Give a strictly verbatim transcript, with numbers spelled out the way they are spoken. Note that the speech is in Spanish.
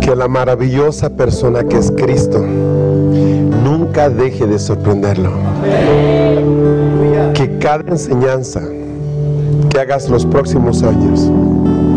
Que la maravillosa persona que es Cristo nunca deje de sorprenderlo. Que cada enseñanza que hagas los próximos años